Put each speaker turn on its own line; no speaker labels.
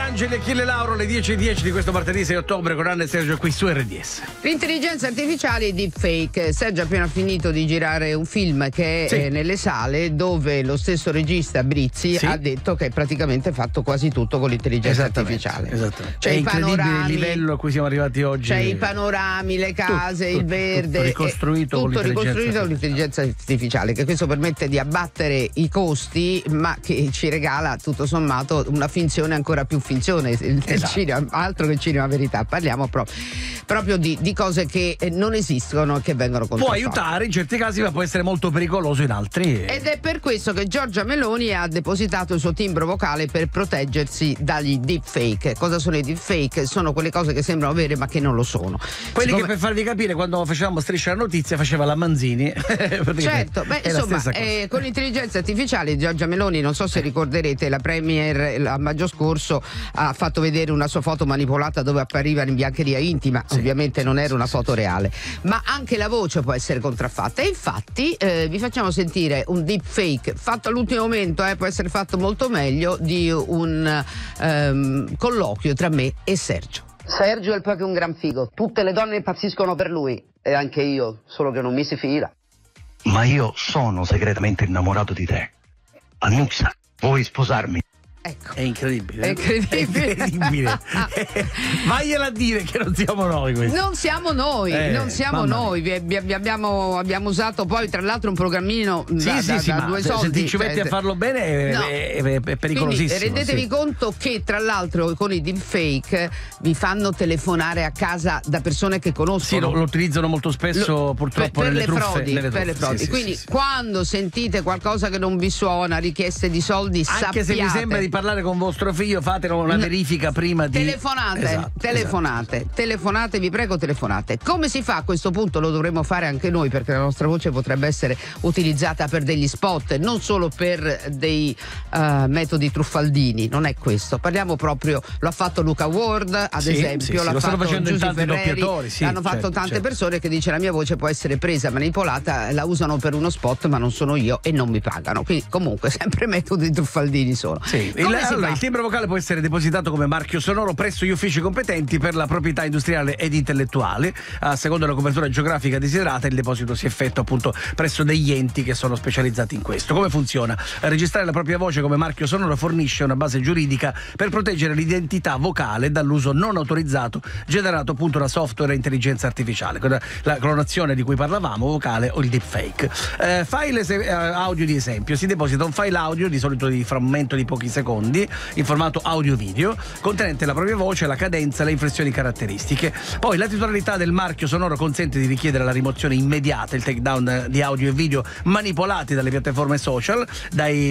Angeli, Achille Lauro, alle 10:10 di questo martedì 6 ottobre con Anna e Sergio qui su RDS.
L'intelligenza artificiale e deepfake. Sergio ha appena finito di girare un film che è nelle sale, dove lo stesso regista Brizzi ha detto che è praticamente fatto quasi tutto con l'intelligenza artificiale.
Esattamente.
C'è
è incredibile il livello a cui siamo arrivati oggi.
C'è i panorami, le case, il verde,
ricostruito con
l'intelligenza artificiale, che questo permette di abbattere i costi, ma che ci regala tutto sommato una finzione ancora più finzione. Il cinema, altro che cinema verità, parliamo proprio di cose che non esistono, che vengono contraffatte.
Può aiutare in certi casi, ma può essere molto pericoloso in altri.
Ed è per questo che Giorgia Meloni ha depositato il suo timbro vocale per proteggersi dagli deepfake. Cosa sono i deepfake? Sono quelle cose che sembrano vere ma che non lo sono.
Quelli che, per farvi capire, quando facevamo Striscia la Notizia faceva la Manzini.
Certo, insomma, con l'intelligenza artificiale Giorgia Meloni, non so se ricorderete, la premier a maggio scorso ha fatto vedere una sua foto manipolata dove appariva in biancheria intima. Ovviamente non era una foto reale, ma anche la voce può essere contraffatta. E infatti vi facciamo sentire un deepfake fatto all'ultimo momento, può essere fatto molto meglio, di un colloquio tra me e Sergio.
Sergio è proprio un gran figo, tutte le donne impazziscono per lui, e anche io, solo che non mi si fila.
Ma io sono segretamente innamorato di te. Annuzza, vuoi sposarmi?
Ecco.
È incredibile.
È incredibile.
Vagliela a dire che non siamo noi questi.
Non siamo noi, abbiamo usato poi tra l'altro un programmino da 2 soldi.
Se ti ci metti a farlo bene è pericolosissimo.
Quindi rendetevi conto che tra l'altro con i deepfake vi fanno telefonare a casa da persone che conoscono.
Sì, lo utilizzano molto spesso purtroppo
per
nelle
le
truffe.
Per le frodi. Quindi quando sentite qualcosa che non vi suona, richieste di soldi,
anche se vi sembra di parlare con vostro figlio, fate una verifica prima di telefonate, vi prego, telefonate. Come si fa a questo punto? Lo dovremmo fare anche noi, perché la nostra voce potrebbe essere utilizzata per degli spot, non solo per dei metodi truffaldini. Non è questo, parliamo proprio, lo ha fatto Luca Ward ad esempio, lo stanno facendo in tanti doppiatori,
l'hanno fatto tante persone che dice: la mia voce può essere presa, manipolata, la usano per uno spot ma non sono io e non mi pagano. Quindi comunque sempre metodi truffaldini sono.
Il timbro vocale può essere depositato come marchio sonoro presso gli uffici competenti per la proprietà industriale ed intellettuale. A seconda della copertura geografica desiderata, il deposito si effettua appunto presso degli enti che sono specializzati in questo. Come funziona? Registrare la propria voce come marchio sonoro fornisce una base giuridica per proteggere l'identità vocale dall'uso non autorizzato generato appunto da software e intelligenza artificiale, la clonazione di cui parlavamo, vocale o il deepfake. File audio di esempio: si deposita un file audio, di solito di frammento di pochi secondi, in formato audio-video, contenente la propria voce, la cadenza, le inflessioni caratteristiche. Poi la titolarità del marchio sonoro consente di richiedere la rimozione immediata, il takedown di audio e video manipolati dalle piattaforme social, dai